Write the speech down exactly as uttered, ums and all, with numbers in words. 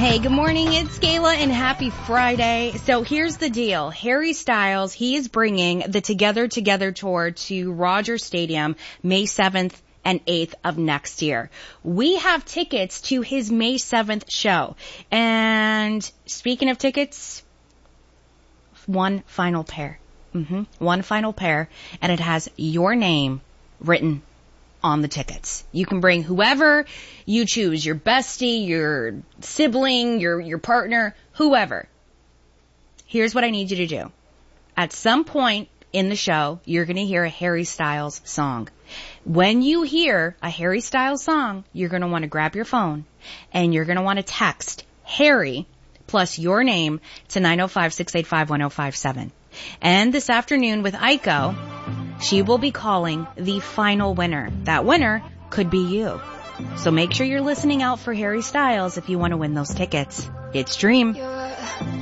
Hey, good morning. It's Kayla and happy Friday. So here's the deal. Harry Styles, he is bringing the Together Together tour to Rogers Stadium May seventh and eighth of next year. We have tickets to his May seventh show. And speaking of tickets, one final pair. Mm-hmm. One final pair. And it has your name written on the tickets. You can bring whoever you choose, your bestie, your sibling, your, your partner, whoever. Here's what I need you to do. At some point in the show, you're going to hear a Harry Styles song. When you hear a Harry Styles song, you're going to want to grab your phone and you're going to want to text Harry plus your name to nine oh five, six eight five, one oh five seven. And this afternoon with Aiko, she will be calling the final winner. That winner could be you. So make sure you're listening out for Harry Styles if you want to win those tickets. It's Dream.